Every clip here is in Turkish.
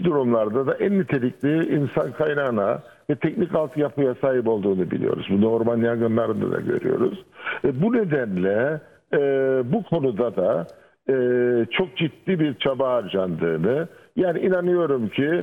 durumlarda da en nitelikli insan kaynağına ve teknik altyapıya sahip olduğunu biliyoruz. Bunu orman yangınlarında da görüyoruz. Bu nedenle bu konuda da çok ciddi bir çaba harcandığını, yani inanıyorum ki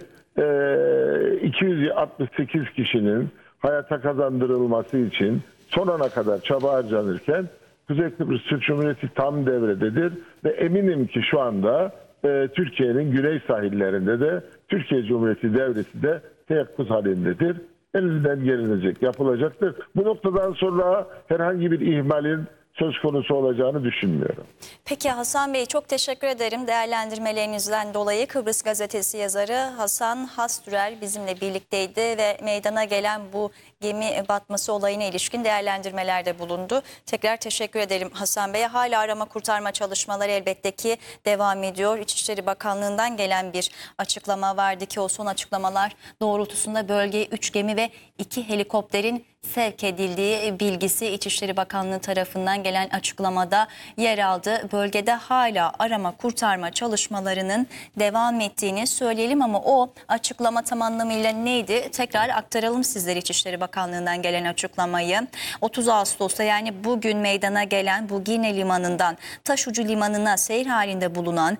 268 kişinin hayata kazandırılması için son ana kadar çaba harcanırken Kuzey Kıbrıs Türk Cumhuriyeti tam devrededir ve eminim ki şu anda Türkiye'nin güney sahillerinde de Türkiye Cumhuriyeti Devleti de teyakkuz halindedir. Elinden gelinecek, yapılacaktır. Bu noktadan sonra herhangi bir ihmalin söz konusu olacağını düşünmüyorum. Peki Hasan Bey, çok teşekkür ederim değerlendirmelerinizden dolayı. Kıbrıs Gazetesi yazarı Hasan Hastürel bizimle birlikteydi ve meydana gelen bu gemi batması olayına ilişkin değerlendirmelerde bulundu. Tekrar teşekkür ederim Hasan Bey'e. Hala arama kurtarma çalışmaları elbette ki devam ediyor. İçişleri Bakanlığı'ndan gelen bir açıklama vardı ki o son açıklamalar doğrultusunda bölgeye 3 gemi ve 2 helikopterin sevk edildiği bilgisi İçişleri Bakanlığı tarafından gelen açıklamada yer aldı. Bölgede hala arama kurtarma çalışmalarının devam ettiğini söyleyelim ama o açıklama tam anlamıyla neydi? Tekrar aktaralım sizlere İçişleri Bakanlığı'ndan gelen açıklamayı. 30 Ağustos'ta, yani bugün meydana gelen bu Girne Limanı'ndan Taşucu Limanı'na seyir halinde bulunan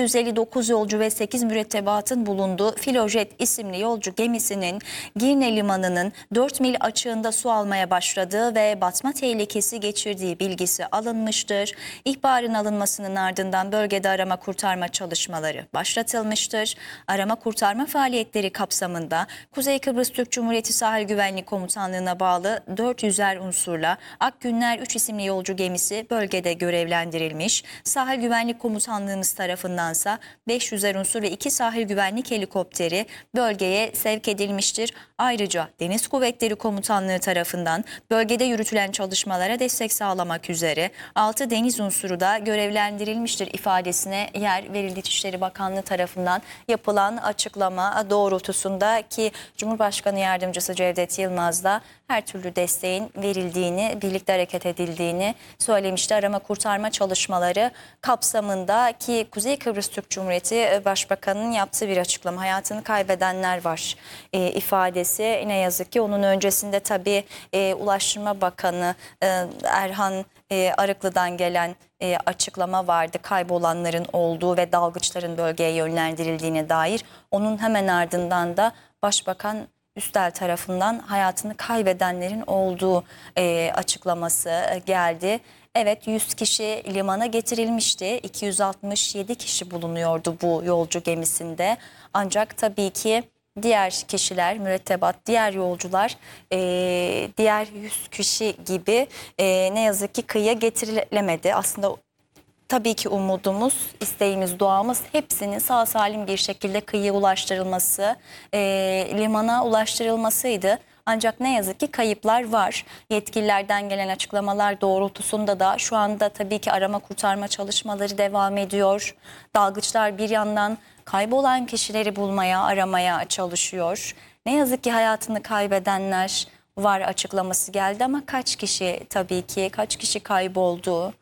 259 yolcu ve 8 mürettebatın bulunduğu Filojet isimli yolcu gemisinin Girne Limanı'nın 4 mil açığında su almaya başladığı ve batma tehlikesi geçirdiği bilgisi alınmıştır. İhbarın alınmasının ardından bölgede arama kurtarma çalışmaları başlatılmıştır. Arama kurtarma faaliyetleri kapsamında Kuzey Kıbrıs Türk Cumhuriyeti Sahil Güvenlik Komutanlığı'na bağlı 400'er unsurla Akgünler 3 isimli yolcu gemisi bölgede görevlendirilmiş. Sahil Güvenlik Komutanlığımız tarafındansa 500'er unsur ve 2 sahil güvenlik helikopteri bölgeye sevk edilmiştir. Ayrıca Deniz Kuvvetleri Komutanlığı tarafından bölgede yürütülen çalışmalara destek sağlamak üzere 6 deniz unsuru da görevlendirilmiştir ifadesine yer verildi İçişleri Bakanlığı tarafından yapılan açıklama doğrultusunda ki Cumhurbaşkanı Yardımcısı Cevdet Yılmaz da her türlü desteğin verildiğini, birlikte hareket edildiğini söylemişti. Arama kurtarma çalışmaları kapsamında ki Kuzey Kıbrıs Türk Cumhuriyeti Başbakanı'nın yaptığı bir açıklama, hayatını kaybedenler var ifadesi. Ne yazık ki onun öncesinde tabii Ulaştırma Bakanı Erhan Arıklı'dan gelen açıklama vardı. Kaybolanların olduğu ve dalgıçların bölgeye yönlendirildiğine dair. Onun hemen ardından da Başbakan Üstel tarafından hayatını kaybedenlerin olduğu açıklaması geldi. Evet, 100 kişi limana getirilmişti. 267 kişi bulunuyordu bu yolcu gemisinde. Ancak tabii ki diğer kişiler, mürettebat, diğer yolcular, diğer 100 kişi gibi ne yazık ki kıyıya getirilemedi. Aslında tabii ki umudumuz, isteğimiz, duamız hepsinin sağ salim bir şekilde kıyıya ulaştırılması, limana ulaştırılmasıydı. Ancak ne yazık ki kayıplar var. Yetkililerden gelen açıklamalar doğrultusunda da şu anda tabii ki arama kurtarma çalışmaları devam ediyor. Dalgıçlar bir yandan kaybolan kişileri bulmaya, aramaya çalışıyor. Ne yazık ki hayatını kaybedenler var açıklaması geldi ama kaç kişi, tabii ki kaç kişi kayboldu,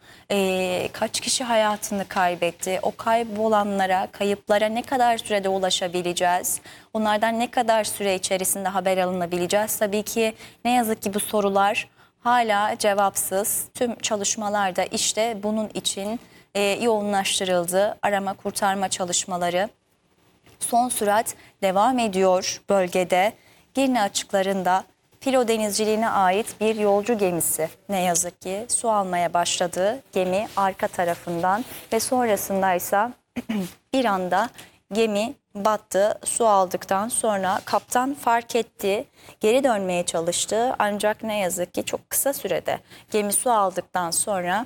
kaç kişi hayatını kaybetti, o kaybolanlara, kayıplara ne kadar sürede ulaşabileceğiz, onlardan ne kadar süre içerisinde haber alınabileceğiz? Tabii ki ne yazık ki bu sorular hala cevapsız. Tüm çalışmalarda işte bunun için yoğunlaştırıldı. Arama kurtarma çalışmaları son sürat devam ediyor bölgede. Girne açıklarında filo denizciliğine ait bir yolcu gemisi ne yazık ki su almaya başladı. Gemi arka tarafından ve sonrasındaysa bir anda gemi battı. Su aldıktan sonra kaptan fark etti, geri dönmeye çalıştı. Ancak ne yazık ki çok kısa sürede gemi su aldıktan sonra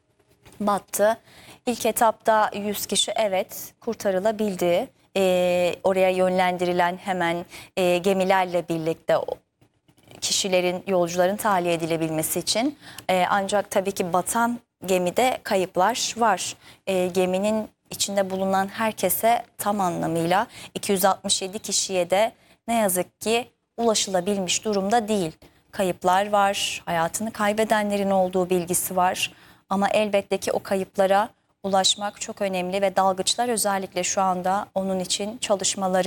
battı. İlk etapta 100 kişi evet kurtarılabildi. Oraya yönlendirilen hemen gemilerle birlikte kişilerin, yolcuların tahliye edilebilmesi için. Ancak tabii ki batan gemide kayıplar var. Geminin içinde bulunan herkese tam anlamıyla 267 kişiye de ne yazık ki ulaşılabilmiş durumda değil. Kayıplar var, hayatını kaybedenlerin olduğu bilgisi var. Ama elbette ki o kayıplara ulaşmak çok önemli ve dalgıçlar özellikle şu anda onun için çalışmaları